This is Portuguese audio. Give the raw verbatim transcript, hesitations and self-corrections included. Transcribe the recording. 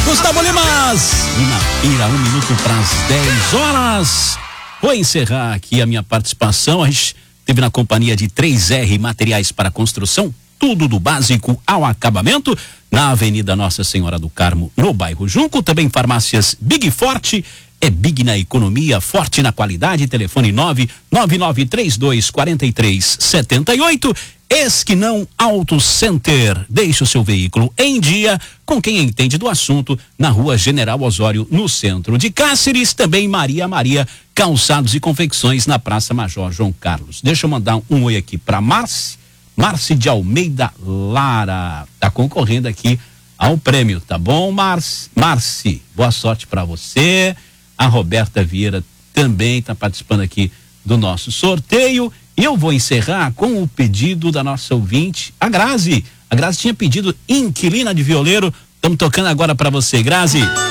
Gustavo Limas. E na feira, um minuto para as dez horas. Vou encerrar aqui a minha participação. A gente esteve na companhia de três R Materiais para Construção, tudo do básico ao acabamento, na Avenida Nossa Senhora do Carmo, no bairro Junco. Também farmácias Big Forte, é Big na economia, forte na qualidade. Telefone nove nove nove três dois quatro três sete oito. Esquinão Auto Center, deixe o seu veículo em dia com quem entende do assunto, na Rua General Osório, no centro de Cáceres. Também Maria Maria Calçados e Confecções, na Praça Major João Carlos. Deixa eu mandar um oi aqui para Marci, Marci de Almeida Lara, tá concorrendo aqui ao prêmio, tá bom, Marci? Marci, boa sorte para você. A Roberta Vieira também tá participando aqui do nosso sorteio. E eu vou encerrar com o pedido da nossa ouvinte, a Grazi. A Grazi tinha pedido Inquilina de Violeiro. Estamos tocando agora para você, Grazi.